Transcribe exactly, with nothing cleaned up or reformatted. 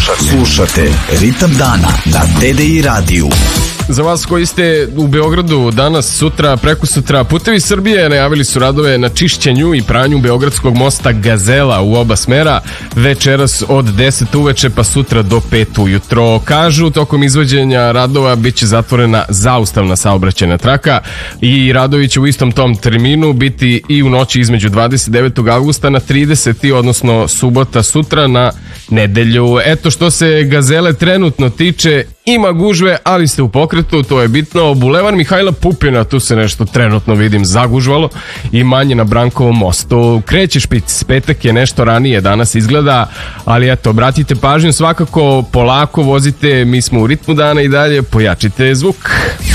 Slušate Ritam dana na T D I radiju. Za vas koji ste u Beogradu danas, sutra, prekosutra, Putevi Srbije najavili su radove na čišćenju i pranju Beogradskog mosta Gazela u oba smera večeras od deset uveče pa sutra do pet ujutro. Kažu, tokom izvođenja radova bit će zatvorena zaustavna saobraćajna traka i radovi će u istom tom terminu biti i u noći između dvadeset devetog avgusta na trideseti odnosno subota sutra na nedelju. Eto, što se Gazele trenutno tiče, ima gužve, ali ste u pokretu, to je bitno. Bulevar Mihajla Pupina, tu se nešto trenutno vidim zagužvalo i manje na Brankovom mostu. Kreće špic, petak je nešto ranije danas izgleda, ali eto, obratite pažnju, svakako polako vozite, mi smo u ritmu dana i dalje, pojačite zvuk.